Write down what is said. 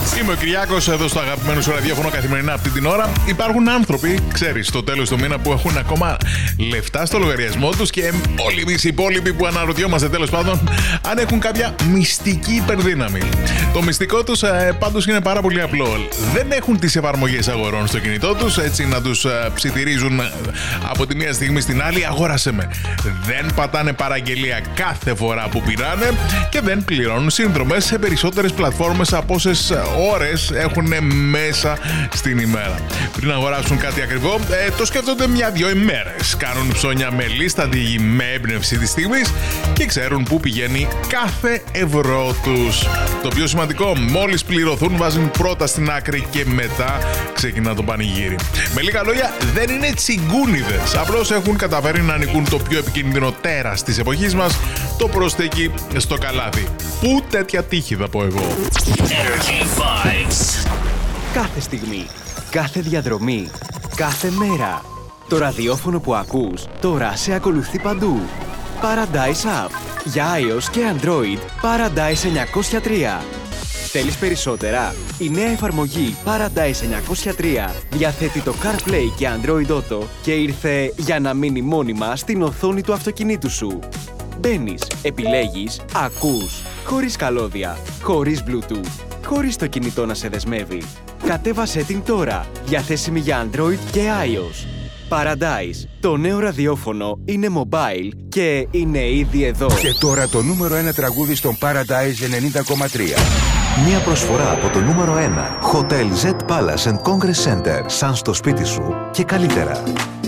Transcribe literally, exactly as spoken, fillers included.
Είμαι ο Κυριάκος, εδώ στο αγαπημένο σου ραδιόφωνο καθημερινά αυτή την ώρα. Υπάρχουν άνθρωποι, ξέρεις, στο τέλος του μήνα που έχουν ακόμα λεφτά στο λογαριασμό τους και όλοι εμείς οι υπόλοιποι που αναρωτιόμαστε τέλος πάντων αν έχουν κάποια μυστική υπερδύναμη. Το μυστικό τους ε, πάντως είναι πάρα πολύ απλό. Δεν έχουν τις εφαρμογές αγορών στο κινητό τους, έτσι να τους ε, ψιθυρίζουν από τη μία στιγμή στην άλλη. Αγόρασε με. Δεν πατάνε παραγγελία κάθε φορά που πειράνε και δεν πληρώνουν σύνδρομες σε περισσότερες πλατφόρμες από όσες ώρες έχουν μέσα στην ημέρα. Πριν αγοράσουν κάτι ακριβό, ε, το σκέφτονται μια-δυο ημέρες. Κάνουν ψώνια με λίστα με έμπνευση της στιγμής και ξέρουν πού πηγαίνει κάθε ευρώ τους. Το πιο σημαντικό, μόλις πληρωθούν βάζουν πρώτα στην άκρη και μετά ξεκινά το πανηγύρι. Με λίγα λόγια, δεν είναι τσιγκούνιδες. Απλώς έχουν καταφέρει να νικούν το πιο επικίνδυνο τέρας της εποχής μας, το προστέκι στο καλάθι. Πού τέτοια τύχη θα πω εγώ. Κάθε στιγμή, κάθε διαδρομή, κάθε μέρα. Το ραδιόφωνο που ακούς τώρα σε ακολουθεί παντού. Paradise App. Για iOS και Android, Paradise εννιακόσια τρία. Θέλεις περισσότερα? Η νέα εφαρμογή Paradise εννιακόσια τρία διαθέτει το CarPlay και Android Auto και ήρθε για να μείνει μόνιμα στην οθόνη του αυτοκινήτου σου. Μπαίνεις, επιλέγεις, ακούς, χωρίς καλώδια, χωρίς Bluetooth, χωρίς το κινητό να σε δεσμεύει. Κατέβασέ την τώρα, διαθέσιμη για Android και iOS. Paradise, το νέο ραδιόφωνο είναι mobile και είναι ήδη εδώ. Και τώρα το νούμερο ένα τραγούδι στον Paradise ενενήντα κόμμα τρία. Μια προσφορά από το νούμερο ένα Hotel Z Palace and Congress Center, σαν στο σπίτι σου και καλύτερα.